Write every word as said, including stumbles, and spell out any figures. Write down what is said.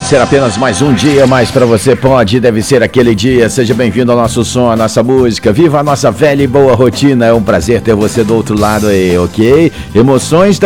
ser apenas mais um dia, mas para você pode e deve ser aquele dia. Seja bem-vindo ao nosso som, à nossa música. Viva a nossa velha e boa rotina. É um prazer ter você do outro lado aí, ok? Emoções